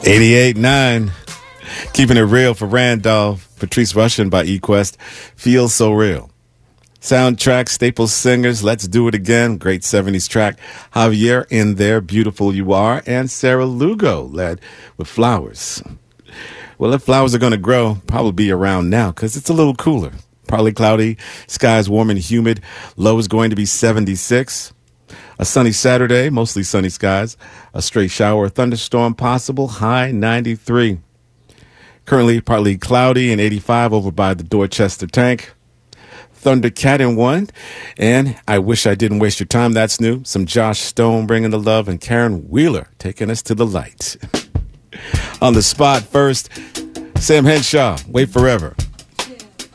88.9. Keeping it real for Randolph. Patrice Rushen by eQuest. Feels So Real. Soundtrack, Staple Singers, Let's Do It Again. Great 70s track. Javier in there, Beautiful You Are. And Sarah Lugo led with Flowers. Well, if flowers are going to grow, probably be around now because it's a little cooler. Partly cloudy, skies warm and humid. Low is going to be 76. A sunny Saturday, mostly sunny skies. A stray shower or thunderstorm possible, high 93. Currently partly cloudy and 85 over by the Dorchester Tank. Thundercat in 1. And I Wish I Didn't Waste Your Time, that's new. Some Josh Stone bringing the love and Karen Wheeler taking us to the light. On the spot first, Sam Henshaw, Wait Forever.